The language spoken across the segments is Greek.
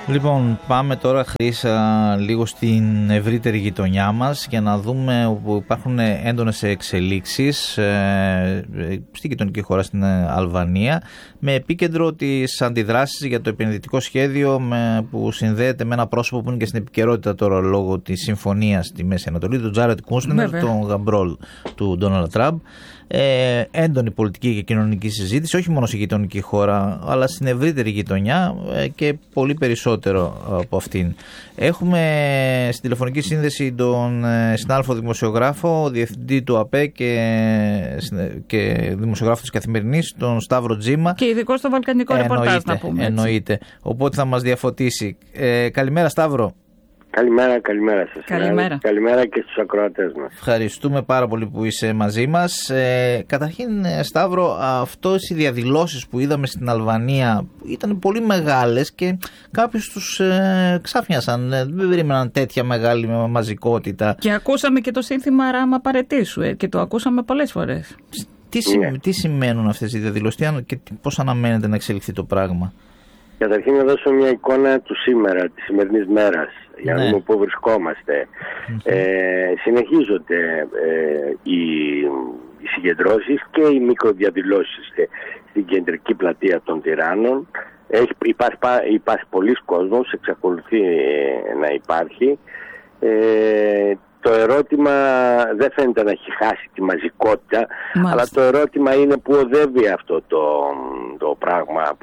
Λοιπόν, πάμε τώρα, Χρύσα, λίγο στην ευρύτερη γειτονιά μας για να δούμε όπου υπάρχουν έντονες εξελίξεις στην γειτονική χώρα, στην Αλβανία, με επίκεντρο τις αντιδράσεις για το επενδυτικό σχέδιο που συνδέεται με ένα πρόσωπο που είναι και στην επικαιρότητα τώρα λόγω της συμφωνίας στη Μέση Ανατολή, τον Τζάρετ Κούσνερ, τον γαμπρόλ του Ντόναλντ Τραμπ. Έντονη πολιτική και κοινωνική συζήτηση, όχι μόνο στη γειτονική χώρα, αλλά στην ευρύτερη γειτονιά και πολύ περισσότερο από αυτήν. Έχουμε στην τηλεφωνική σύνδεση τον συνάδελφο δημοσιογράφο, διευθυντή του ΑΠΕ και δημοσιογράφο της Καθημερινής, τον Σταύρο Τζίμα. Και ειδικό στο βαλκανικό ρεπορτάζ, να πούμε. Εννοείται. Οπότε θα μας διαφωτίσει. Καλημέρα, Σταύρο. Καλημέρα σας. Καλημέρα και στους ακροατές μας. Ευχαριστούμε πάρα πολύ που είσαι μαζί μας. Καταρχήν, Σταύρο, αυτές οι διαδηλώσεις που είδαμε στην Αλβανία ήταν πολύ μεγάλες και κάποιους τους ξάφνιασαν. Δεν περίμεναν τέτοια μεγάλη μαζικότητα. Και ακούσαμε και το σύνθημα Ράμα παρετήσου και το ακούσαμε πολλές φορές. Τι σημαίνουν αυτές οι διαδηλώσεις και πώς αναμένεται να εξελιχθεί το πράγμα? Καταρχήν να δώσω μια εικόνα του σήμερα, της σημερινής μέρας, για να δούμε πού βρισκόμαστε. Συνεχίζονται οι συγκεντρώσεις και οι μικροδιαδηλώσεις στην κεντρική πλατεία των Τυράννων. Υπάρχει πολλής κόσμος, εξακολουθεί να υπάρχει. Το ερώτημα δεν φαίνεται να έχει χάσει τη μαζικότητα, αλλά το ερώτημα είναι πού οδεύει αυτό το πράγμα,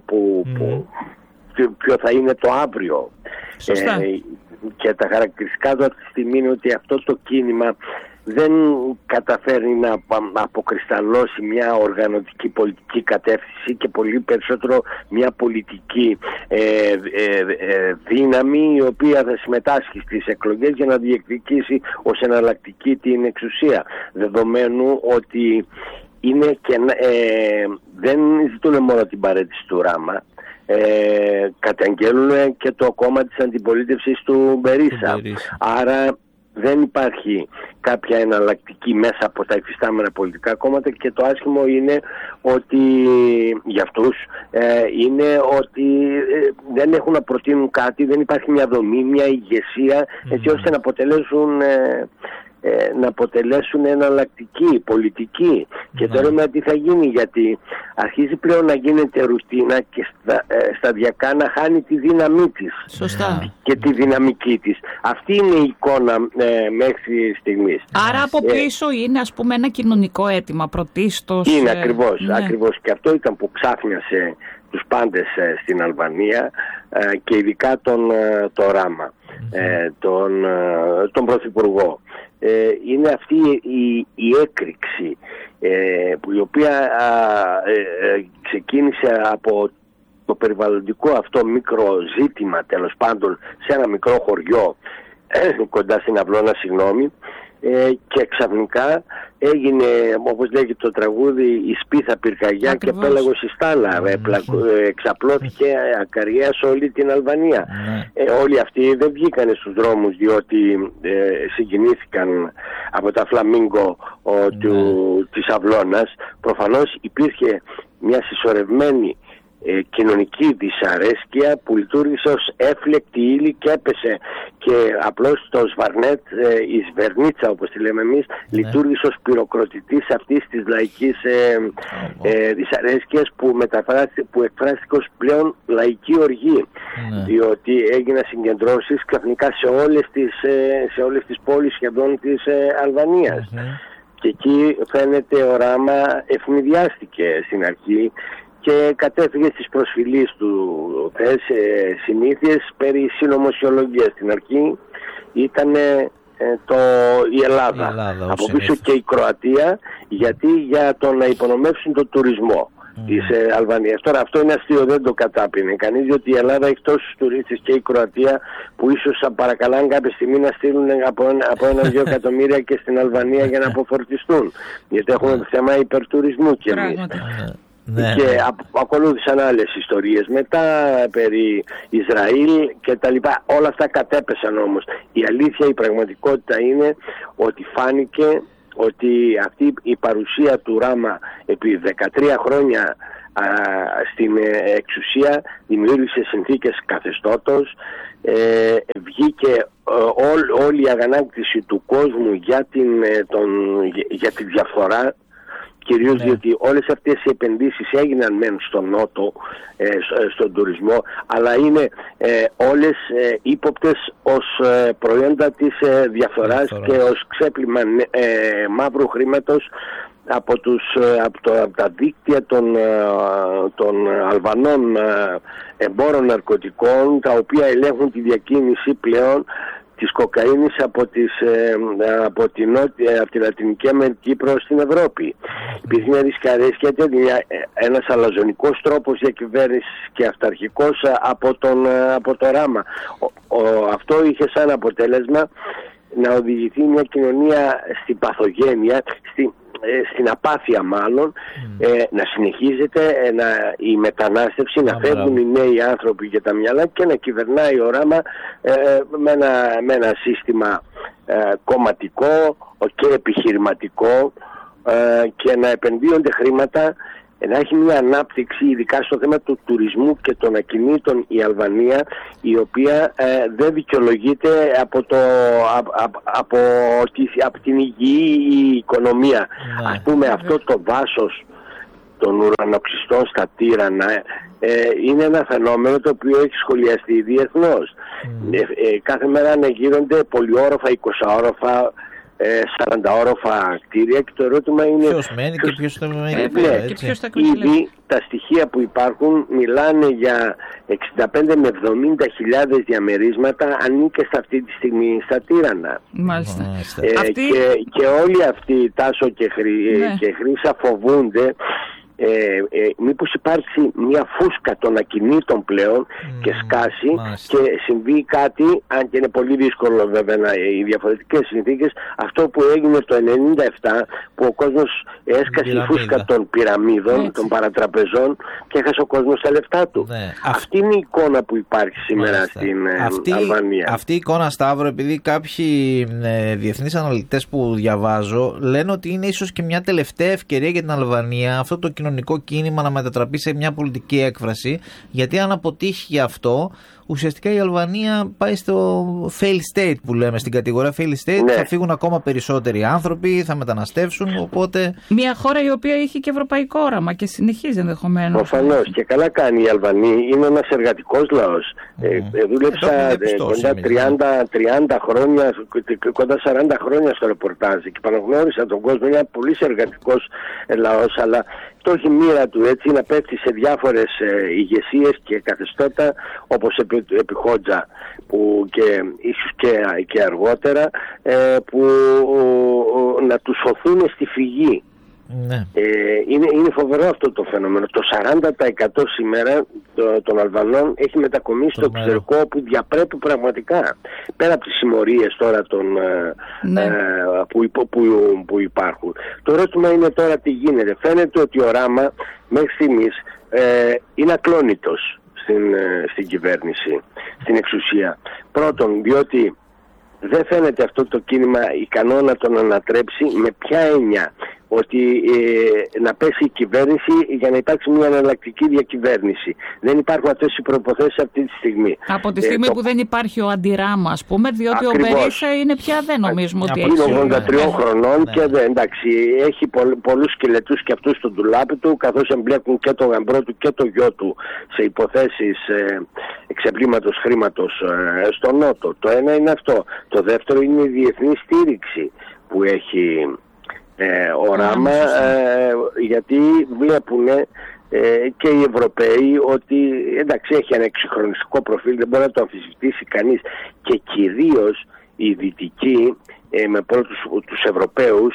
ποιο θα είναι το αύριο. Και τα χαρακτηριστικά του αυτή τη στιγμή είναι ότι αυτό το κίνημα δεν καταφέρνει να αποκρισταλώσει μια οργανωτική πολιτική κατεύθυνση και πολύ περισσότερο μια πολιτική δύναμη η οποία θα συμμετάσχει στις εκλογές για να διεκδικήσει ως εναλλακτική την εξουσία, δεδομένου ότι είναι και, δεν ζητούν μόνο την παρέτηση του Ράμα, καταγγέλουν και το κόμμα της αντιπολίτευσης του Μπερίσα. Άρα δεν υπάρχει κάποια εναλλακτική μέσα από τα υφιστάμενα πολιτικά κόμματα και το άσχημο είναι ότι για αυτούς είναι ότι δεν έχουν να προτείνουν κάτι, δεν υπάρχει μια δομή, μια ηγεσία έτσι ώστε να αποτελέσουν εναλλακτική πολιτική. Και το ερώτημα τι θα γίνει, γιατί αρχίζει πλέον να γίνεται ρουτίνα και σταδιακά να χάνει τη δύναμή της. Σωστά. Και τη δυναμική της. Αυτή είναι η εικόνα μέχρι στιγμής. Άρα από πίσω είναι, ας πούμε, ένα κοινωνικό αίτημα πρωτίστως. Είναι ακριβώς. Και αυτό ήταν που ξάφνιασε τους πάντες στην Αλβανία και ειδικά τον Ράμα, τον Πρωθυπουργό. Είναι αυτή η έκρηξη η οποία ξεκίνησε από το περιβαλλοντικό αυτό μικρό ζήτημα, τέλος πάντων σε ένα μικρό χωριό κοντά στην Αυλώνα, και ξαφνικά έγινε, όπως λέγεται το τραγούδι, η σπίθα πυρκαγιά και πέλαγος η στάλα. Εξαπλώθηκε ακαριέα σε όλη την Αλβανία. Όλοι αυτοί δεν βγήκαν στους δρόμους διότι συγκινήθηκαν από τα φλαμίγκο της Αυλώνας. Προφανώς υπήρχε μια συσσωρευμένη κοινωνική δυσαρέσκεια που λειτουργήσε ως έφλεκτη ύλη και έπεσε και απλώς το σβαρνέτ, η σβερνίτσα όπως τη λέμε εμείς, λειτουργήσε ως πυροκροτητής αυτής της λαϊκής δυσαρέσκειας που εκφράστηκε ως πλέον λαϊκή οργή, διότι έγιναν συγκεντρώσεις ξαφνικά σε όλες τις πόλεις σχεδόν της Αλβανίας. Και εκεί φαίνεται ο Ράμα ευνηδιάστηκε στην αρχή και κατέφυγε στις προσφυλίες του συνήθειες περί συνωμοσιολογίας. Στην αρχή ήταν η Ελλάδα από πίσω και η Κροατία, γιατί για το να υπονομεύσουν τον τουρισμό της Αλβανίας. Τώρα αυτό είναι αστείο, δεν το κατάπινε κανείς, διότι η Ελλάδα έχει τόσους τουρίστες και η Κροατία που ίσως παρακαλάνε κάποια στιγμή να στείλουν από 1-2 εκατομμύρια και στην Αλβανία για να αποφορτιστούν, γιατί έχουμε θέμα υπερτουρισμού και εμείς. Και ακολούθησαν άλλες ιστορίες μετά περί Ισραήλ και τα λοιπά. Όλα αυτά κατέπεσαν όμως. Η αλήθεια, η πραγματικότητα είναι ότι φάνηκε ότι αυτή η παρουσία του Ράμα επί 13 χρόνια στην εξουσία δημιούργησε συνθήκες καθεστώτος, βγήκε όλη η αγανάκτηση του κόσμου για τη διαφθορά, κυρίως διότι όλες αυτές οι επενδύσεις έγιναν μεν στον Νότο, στον τουρισμό, αλλά είναι όλες ύποπτες ως προϊόντα της διαφθοράς και ως ξέπλυμα μαύρου χρήματος από τα δίκτυα των Αλβανών εμπόρων ναρκωτικών, τα οποία ελέγχουν τη διακίνηση πλέον της κοκαίνης από τη Λατινική Αμερική προς την Ευρώπη. Υπήρχε μια δυσκαρέσκεια, ένας αλαζονικός τρόπος διακυβέρνησης και αυταρχικός από το Ράμα. Αυτό είχε σαν αποτέλεσμα να οδηγηθεί μια κοινωνία στην παθογένεια, στην απάθεια μάλλον, να συνεχίζεται η μετανάστευση, να φεύγουν οι νέοι άνθρωποι για τα μυαλά και να κυβερνάει ο Ράμα με ένα σύστημα κομματικό και επιχειρηματικό, και να επενδύονται χρήματα, να έχει μια ανάπτυξη ειδικά στο θέμα του τουρισμού και των ακινήτων η Αλβανία, η οποία δεν δικαιολογείται από την υγιή οικονομία. Ας πούμε, αυτό το δάσος των ουρανοξυστών στα Τύρανα είναι ένα φαινόμενο το οποίο έχει σχολιαστεί διεθνώς. Κάθε μέρα αναγείρονται πολυόροφα, 20όροφα, 40όροφα κτίρια, και το ερώτημα είναι ποιος μένει και ποιος θα μένει. Ήδη τα στοιχεία που υπάρχουν μιλάνε για 65 με 70 χιλιάδες διαμερίσματα ανήκε αυτή τη στιγμή στα Τύρανα. Μάλιστα. Και όλοι αυτοί, Τάσο και Χρύσα, φοβούνται μήπως υπάρξει μια φούσκα των ακινήτων πλέον και σκάσει και συμβεί κάτι, αν και είναι πολύ δύσκολο βέβαια οι διαφορετικές συνθήκες, αυτό που έγινε το 1997, που ο κόσμος έσκασε η φούσκα των πυραμίδων, των παρατραπεζών, και έχασε ο κόσμος τα λεφτά του. Αυτή είναι η εικόνα που υπάρχει σήμερα στην Αλβανία. Αυτή η εικόνα, Σταύρο, επειδή κάποιοι διεθνείς αναλυτές που διαβάζω λένε ότι είναι ίσως και μια τελευταία ευκαιρία για την Αλβανία αυτό το κοινωνικό κίνημα να μετατραπεί σε μια πολιτική έκφραση, γιατί αν αποτύχει αυτό, ουσιαστικά η Αλβανία πάει στο fail state που λέμε, στην κατηγορία fail state, θα φύγουν ακόμα περισσότεροι άνθρωποι, θα μεταναστεύσουν, οπότε... Μια χώρα η οποία είχε και ευρωπαϊκό όραμα και συνεχίζει ενδεχομένως. Προφανώς, και καλά κάνει η Αλβανία, είναι ένας εργατικός λαός. Δούλεψα κοντά 30 χρόνια, κοντά 40 χρόνια στο ρεπορτάζ και παναγνώρισα τον κόσμο, είναι πολύ εργατικός λαός, αλλά το έχει μοίρα του έτσι να πέφτει σε διάφορες ηγεσίες και καθεστώτα, όπως επί Χότζα, που και ίσως και αργότερα, που να τους σωθούν στη φυγή. Ναι. Είναι φοβερό αυτό το φαινόμενο. Το 40% σήμερα των Αλβανών έχει μετακομίσει στο εξωτερικό, όπου διαπρέπει πραγματικά, πέρα από τις συμμορίες τώρα που υπάρχουν. Το ερώτημα είναι τώρα τι γίνεται. Φαίνεται ότι ο Ράμα μέχρι στιγμής είναι ακλόνητος στην κυβέρνηση, στην εξουσία. Πρώτον, διότι δεν φαίνεται αυτό το κίνημα ικανό να τον ανατρέψει. Με ποια έννοια? Ότι να πέσει η κυβέρνηση για να υπάρξει μια εναλλακτική διακυβέρνηση. Δεν υπάρχουν αυτές οι προϋποθέσεις αυτή τη στιγμή. Από τη στιγμή που δεν υπάρχει ο αντιράμα, ας πούμε, διότι ακριβώς, ο Μπερίσα είναι πια, δεν νομίζουμε ότι έχει. Είναι 83 χρονών και εντάξει, έχει πολλούς σκελετούς και αυτούς στον ντουλάπι του, καθώς εμπλέκουν και τον γαμπρό του και το γιο του σε υποθέσεις εξεπλήματος χρήματος στο Νότο. Το ένα είναι αυτό. Το δεύτερο είναι η διεθνή στήριξη που έχει ο Ράμα, γιατί βλέπουν και οι Ευρωπαίοι ότι εντάξει, έχει ένα εξυγχρονιστικό προφίλ, δεν μπορεί να το αμφισβητήσει κανείς, και κυρίως οι δυτικοί με πρώτους τους Ευρωπαίους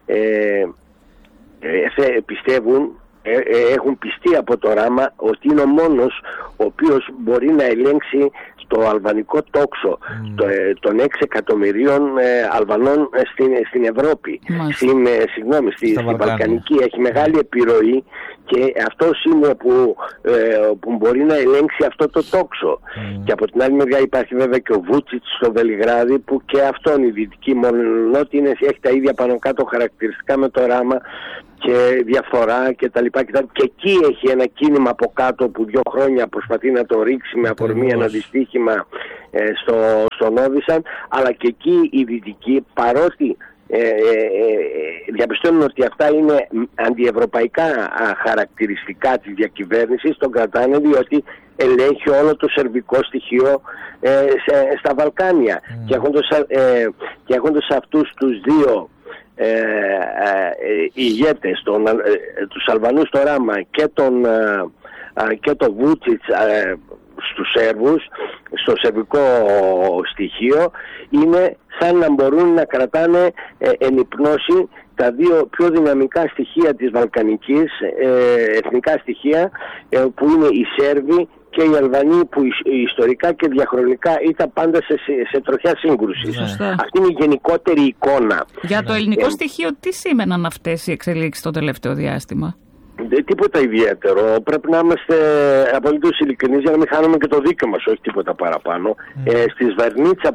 πιστεύουν, έχουν πιστεί από το Ράμα ότι είναι ο μόνος ο οποίος μπορεί να ελέγξει το αλβανικό τόξο των 6 εκατομμυρίων Αλβανών στην Ευρώπη, στη Βαλκανική, έχει μεγάλη επιρροή, και αυτός είναι που μπορεί να ελέγξει αυτό το τόξο. Και από την άλλη μεριά υπάρχει βέβαια και ο Βούτσιτς στο Βελιγράδι, που και αυτόν η δυτική, μόνο ότι έχει τα ίδια πάνω κάτω χαρακτηριστικά με το Ράμα και διαφθορά κτλ. Και εκεί έχει ένα κίνημα από κάτω που 2 χρόνια προσπαθεί να το ρίξει με αφορμή ένα δυστύχημα στον Όβισαν. Αλλά και εκεί οι δυτικοί, παρότι διαπιστώνουν ότι αυτά είναι αντιευρωπαϊκά χαρακτηριστικά της διακυβέρνησης, τον κρατάνε, διότι ελέγχει όλο το σερβικό στοιχείο στα Βαλκάνια. Και έχοντας αυτούς τους δύο ηγέτες, τους Αλβανούς στο Ράμα και τον Βούτσιτς στους Σέρβους, στο σερβικό στοιχείο, είναι σαν να μπορούν να κρατάνε εν υπνώση τα δύο πιο δυναμικά στοιχεία της Βαλκανικής, εθνικά στοιχεία, που είναι οι Σέρβοι και οι Αλβανοί, που ιστορικά και διαχρονικά ήταν πάντα σε τροχιά σύγκρουση. Αυτή είναι η γενικότερη εικόνα. Για το ελληνικό στοιχείο, τι σήμαιναν αυτές οι εξελίξεις το τελευταίο διάστημα? Τίποτα ιδιαίτερο. Πρέπει να είμαστε απολύτως ειλικρινείς για να μην χάνουμε και το δίκαιο μας, όχι τίποτα παραπάνω. Στη Σβαρνίτσα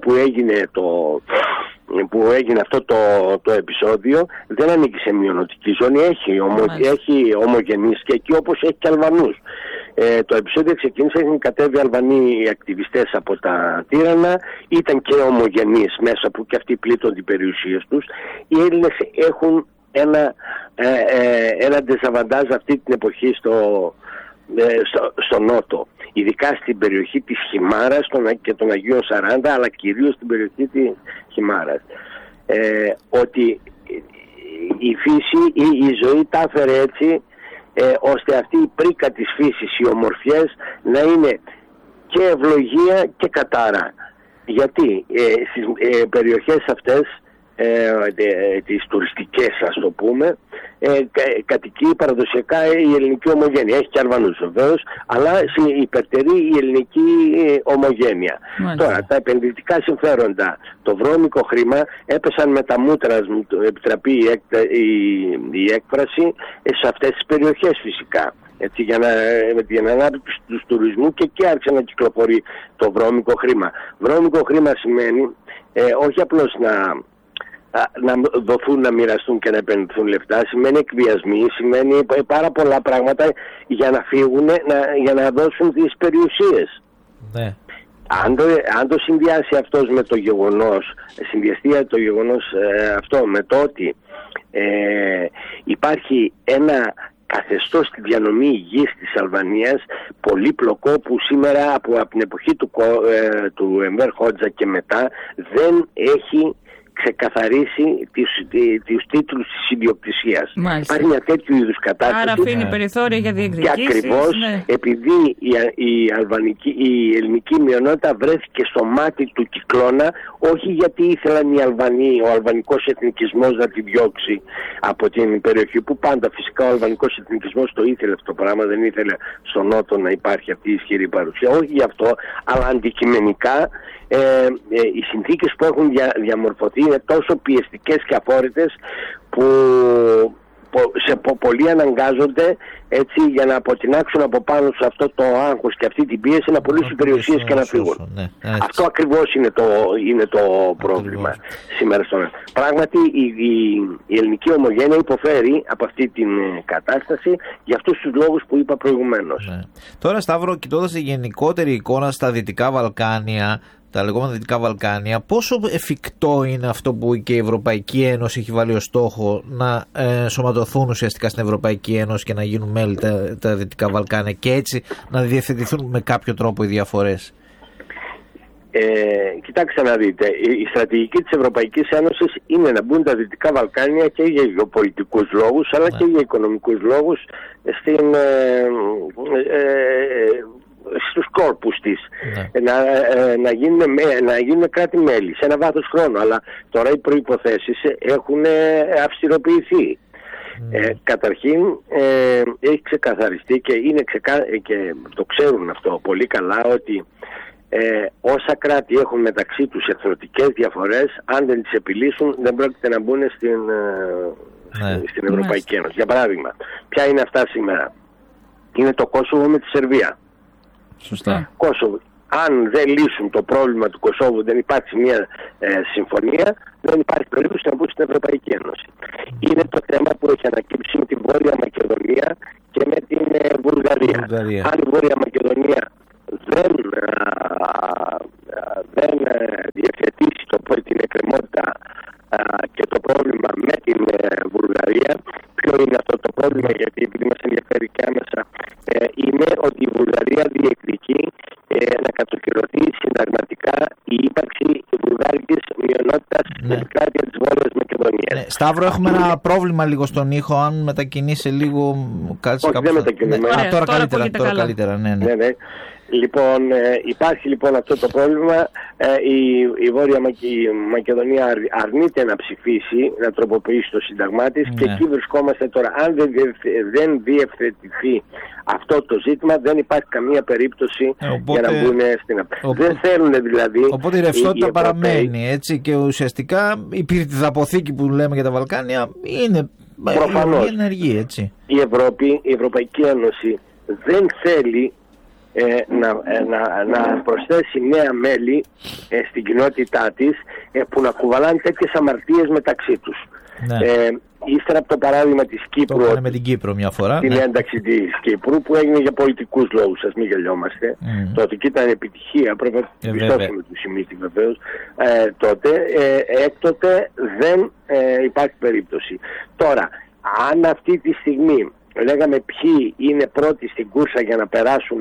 που έγινε αυτό το επεισόδιο, δεν ανήκει σε μειονοτική ζώνη, έχει ομογενείς και εκεί, όπως έχει και Αλβανούς. Το επεισόδιο ξεκίνησε, έχουν κατέβει Αλβανοί ακτιβιστές από τα Τύρανα, ήταν και ομογενείς μέσα που και αυτοί πλήττονται οι περιουσίες τους. Οι Έλληνες έχουν ένα ντεζαβαντάζ αυτή την εποχή στο νότο, ειδικά στην περιοχή της Χιμάρας και των Αγίων 40, αλλά κυρίως στην περιοχή της Χιμάρας, ότι η φύση ή η ζωή τα έφερε έτσι, ώστε αυτή η πρίκα της φύσης, οι ομορφιές, να είναι και ευλογία και κατάρα. Γιατί στις περιοχές αυτές, τις τουριστικές, ας το πούμε, κατοικεί παραδοσιακά η ελληνική ομογένεια. Έχει και Αλβανούς βεβαίως, αλλά υπερτερεί η ελληνική ομογένεια. Τώρα, τα επενδυτικά συμφέροντα, το βρώμικο χρήμα, έπεσαν με τα μούτρα, επιτραπεί η έκφραση, σε αυτές τις περιοχές φυσικά. Έτσι, με την ανάπτυξη του τουρισμού, και εκεί άρχισε να κυκλοφορεί το βρώμικο χρήμα. Βρώμικο χρήμα σημαίνει όχι απλώς να δοθούν, να μοιραστούν και να επενδυθούν λεφτά, σημαίνει εκβιασμοί, σημαίνει πάρα πολλά πράγματα για να φύγουν, για να δώσουν τις περιουσίες. Ναι. Αν το συνδυάσει αυτός με το γεγονός, συνδυαστεί το γεγονός αυτό με το ότι υπάρχει ένα καθεστώς στη διανομή γης της Αλβανίας πολύπλοκο, που σήμερα από την εποχή του Ενβέρ Χότζα και μετά δεν έχει ξεκαθαρίσει τους τίτλους της ιδιοκτησίας. Υπάρχει μια τέτοιου είδους κατάσταση. Άρα αφήνει περιθώρια για διεκδικήσεις. Και ακριβώς επειδή η ελληνική μειονότητα βρέθηκε στο μάτι του κυκλώνα, όχι γιατί ήθελαν οι Αλβανοί, ο αλβανικός εθνικισμός να τη διώξει από την περιοχή, που πάντα φυσικά ο αλβανικός εθνικισμός το ήθελε αυτό το πράγμα, δεν ήθελε στο νότο να υπάρχει αυτή η ισχυρή παρουσία. Όχι γι' αυτό, αλλά αντικειμενικά οι συνθήκες που έχουν διαμορφωθεί είναι τόσο πιεστικές και αφόρητες, που πολλοί αναγκάζονται έτσι, για να αποτινάξουν από πάνω σε αυτό το άγχος και αυτή την πίεση, να πουλήσουν περιουσίες και να φύγουν. Ναι, αυτό ακριβώς είναι το πρόβλημα σήμερα στον Ελλάδα. Πράγματι η ελληνική ομογένεια υποφέρει από αυτή την κατάσταση για αυτούς τους λόγους που είπα προηγουμένως. Ναι. Τώρα, Σταύρο, κοιτώντας τη γενικότερη εικόνα στα Δυτικά Βαλκάνια, τα λεγόμενα Δυτικά Βαλκάνια, πόσο εφικτό είναι αυτό που και η Ευρωπαϊκή Ένωση έχει βάλει ως στόχο, να σωματωθούν ουσιαστικά στην Ευρωπαϊκή Ένωση και να γίνουν μέλη τα Δυτικά Βαλκάνια, και έτσι να διευθετηθούν με κάποιο τρόπο οι διαφορές? Κοιτάξτε να δείτε, η στρατηγική της Ευρωπαϊκής Ένωσης είναι να μπουν τα Δυτικά Βαλκάνια και για γεωπολιτικούς λόγους, αλλά και για οικονομικούς λόγους στους κόρπους της, να γίνουν κράτη-μέλη σε ένα βάθος χρόνου. Αλλά τώρα οι προϋποθέσεις έχουν αυστηροποιηθεί. Καταρχήν έχει ξεκαθαριστεί και, και το ξέρουν αυτό πολύ καλά, ότι όσα κράτη έχουν μεταξύ τους εθνοτικές διαφορές, αν δεν τις επιλύσουν δεν πρόκειται να μπουν στην Ευρωπαϊκή Ένωση. Για παράδειγμα, ποια είναι αυτά σήμερα? Είναι το Κόσοβο με τη Σερβία. Σωστά. Κόσοβο. Αν δεν λύσουν το πρόβλημα του Κωσόβου, δεν υπάρξει μια συμφωνία, δεν υπάρχει περίπτωση να μπουν στην Ευρωπαϊκή Ένωση. Είναι το θέμα που έχει ανακύψει με την Βόρεια Μακεδονία και με την Βουλγαρία. Αν η Βόρεια Μακεδονία δεν διευθετήσει την εκκρεμότητα και το πρόβλημα με την Βουλγαρία, ποιο είναι αυτό το πρόβλημα? Γιατί επειδή μας ενδιαφέρει και άμεσα, είναι ότι η Βουλγαρία διεκδικεί να κατοχυρωθεί συνταγματικά η ύπαρξη βουλγάρικης μειονότητας στην επικράτεια της Βόρειας Μακεδονίας. Σταύρο, έχουμε ένα πρόβλημα λίγο στον ήχο. Αν μετακινήσει λίγο. Όχι, δεν μετακινούμε. Τώρα καλύτερα. Ναι. Λοιπόν, υπάρχει λοιπόν αυτό το πρόβλημα. Η Βόρεια Μακεδονία αρνείται να ψηφίσει, να τροποποιήσει το σύνταγμά της, και εκεί βρισκόμαστε τώρα. Αν δεν διευθετηθεί αυτό το ζήτημα, δεν υπάρχει καμία περίπτωση για να μπουν στην δεν θέλουν δηλαδή. Οπότε η ρευστότητα παραμένει, έτσι, και ουσιαστικά η πυρηνιδαποθήκη που λέμε για τα Βαλκάνια είναι ενεργή, έτσι. Η Ευρωπαϊκή Ένωση δεν θέλει να προσθέσει νέα μέλη στην κοινότητά της που να κουβαλάνε τέτοιες αμαρτίες μεταξύ τους. Ύστερα από το παράδειγμα της Κύπρου, το με την Κύπρο μια φορά, την ένταξη της Κύπρου, που έγινε για πολιτικούς λόγους, ας μην γελιόμαστε. Τότε και ήταν επιτυχία, πρέπει να πιστώσουμε του Σιμίτη βεβαίως. Τότε, έκτοτε δεν υπάρχει περίπτωση. Τώρα, αν αυτή τη στιγμή λέγαμε ποιοι είναι πρώτοι στην κούρσα για να περάσουν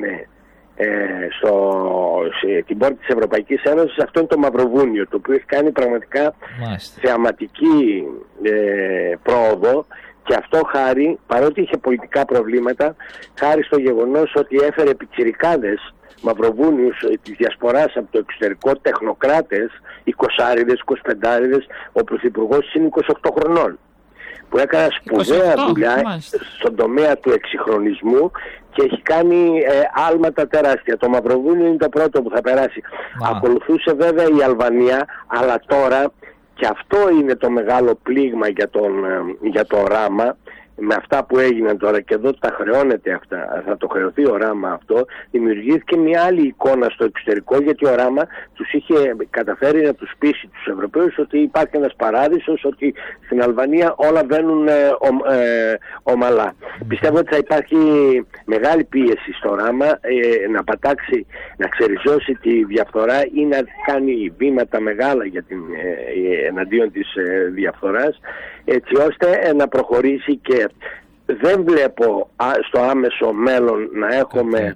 την πόρτα της Ευρωπαϊκής Ένωσης, αυτό είναι το Μαυροβούνιο, το οποίο έχει κάνει πραγματικά θεαματική πρόοδο, και αυτό χάρη, παρότι είχε πολιτικά προβλήματα, χάρη στο γεγονός ότι έφερε πιτσιρικάδες Μαυροβούνιους της διασποράς από το εξωτερικό, τεχνοκράτες, 20άριδες, 25άριδες, ο πρωθυπουργός είναι 28 χρονών, που έκανε σπουδαία δουλειά στον τομέα του εξυγχρονισμού και έχει κάνει άλματα τεράστια. Το Μαυροβούνιο είναι το πρώτο που θα περάσει. Ακολουθούσε βέβαια η Αλβανία, αλλά τώρα, και αυτό είναι το μεγάλο πλήγμα για το οράμα, με αυτά που έγιναν τώρα, και εδώ τα χρεώνεται αυτά, θα το χρεωθεί ο Ράμα αυτό, δημιουργήθηκε μια άλλη εικόνα στο εξωτερικό, γιατί ο Ράμα τους είχε καταφέρει να τους πείσει τους Ευρωπαίους ότι υπάρχει ένας παράδεισος, ότι στην Αλβανία όλα βαίνουν ομαλά. Πιστεύω ότι θα υπάρχει μεγάλη πίεση στο Ράμα να πατάξει, να ξεριζώσει τη διαφθορά ή να κάνει βήματα μεγάλα για εναντίον της διαφθοράς, έτσι ώστε να προχωρήσει, και δεν βλέπω στο άμεσο μέλλον να έχουμε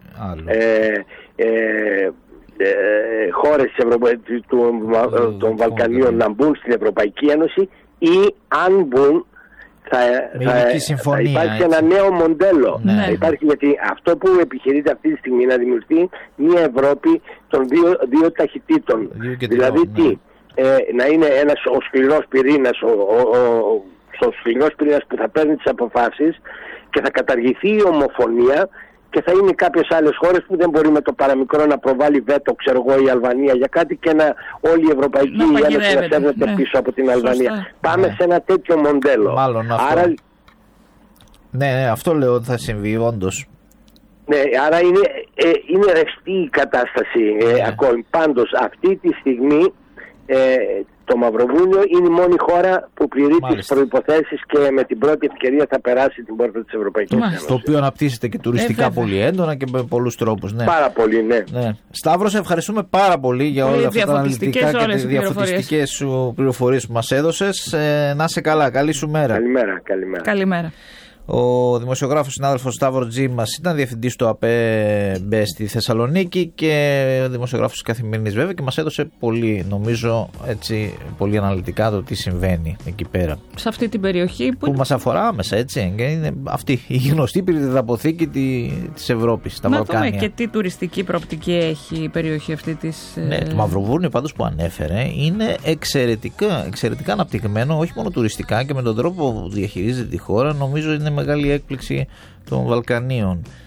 χώρες των Βαλκανίων να μπουν στην Ευρωπαϊκή Ένωση, ή αν μπουν θα υπάρχει ένα νέο μοντέλο. Θα υπάρχει, γιατί αυτό που επιχειρείται αυτή τη στιγμή, να δημιουργηθεί μια Ευρώπη των δύο ταχυτήτων. Δηλαδή να είναι ο σκληρός πυρήνας, ο σκληρός πυρήνας που θα παίρνει τις αποφάσεις, και θα καταργηθεί η ομοφωνία, και θα είναι κάποιες άλλες χώρες που δεν μπορεί με το παραμικρό να προβάλλει βέτο, ξέρω εγώ, η Αλβανία για κάτι, και όλη η Ευρωπαϊκή Ένωση να σέρνεται πίσω από την Αλβανία. Πάμε σε ένα τέτοιο μοντέλο. Μάλλον αυτό. Άρα, ναι, αυτό λέω ότι θα συμβεί όντως. Ναι, άρα είναι ρευστή η κατάσταση ακόμη. Πάντως αυτή τη στιγμή το Μαυροβούνιο είναι η μόνη χώρα που πληρεί τις προϋποθέσεις και με την πρώτη ευκαιρία θα περάσει την πόρτα της Ευρωπαϊκής Ένωσης. Το οποίο αναπτύσσεται και τουριστικά πολύ έντονα και με πολλούς τρόπους. Ναι. Πάρα πολύ, ναι. Σταύρο, σε ευχαριστούμε πάρα πολύ για όλα αυτά τα αναλυτικά και τις διαφωτιστικές σου πληροφορίες που μας έδωσες. Να είσαι καλά, καλή σου μέρα. Καλημέρα. Ο δημοσιογράφος συνάδελφος Σταύρος Τζίμας ήταν διευθυντής του ΑΠΕ στη Θεσσαλονίκη και ο δημοσιογράφος της Καθημερινής βέβαια, και μας έδωσε πολύ, νομίζω, έτσι, πολύ αναλυτικά το τι συμβαίνει εκεί πέρα. Σε αυτή την περιοχή που μας αφορά άμεσα, έτσι. Και είναι αυτή η γνωστή πυρηνιδαποθήκη της Ευρώπης, τα Βαλκάνια. Να δούμε και τι τουριστική προοπτική έχει η περιοχή αυτή της. Ναι, το Μαυροβούνιο πάντως που ανέφερε είναι εξαιρετικά αναπτυγμένο, όχι μόνο τουριστικά, και με τον τρόπο που διαχειρίζεται τη χώρα, νομίζω είναι μεγάλη έκπληξη των Βαλκανίων.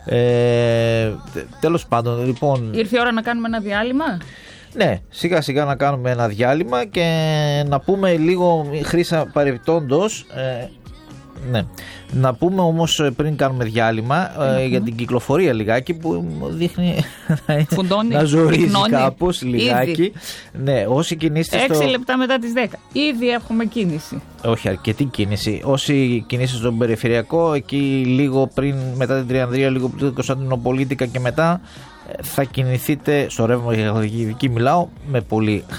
Τέλος πάντων, λοιπόν... Ήρθε η ώρα να κάνουμε ένα διάλειμμα. Ναι, σιγά σιγά να κάνουμε ένα διάλειμμα και να πούμε λίγο, Χρύσα, παρεπτόντως, ναι. Να πούμε όμως πριν κάνουμε διάλειμμα για την κυκλοφορία λιγάκι που δείχνει να ζορίζει κάπως λιγάκι. Ναι, όσοι κινήσετε 6 λεπτά μετά τις 10. Ήδη έχουμε κίνηση. Όχι, αρκετή κίνηση. Όσοι κινήσετε στον περιφερειακό, εκεί λίγο πριν, μετά την Τριανδρία, λίγο πριν την Κωνσταντινοπολίτικα και μετά, θα κινηθείτε στο ρεύμα για δική μιλάω με πολύ